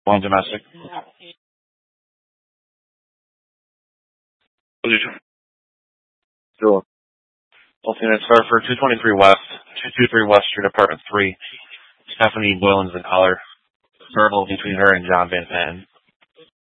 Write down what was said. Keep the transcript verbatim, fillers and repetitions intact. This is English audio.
One domestic. What did you do? Alternate start for two twenty-three West, two twenty-three West Street, Apartment three. Stephanie Boylan's the caller. Verbal between her and John Van Patten.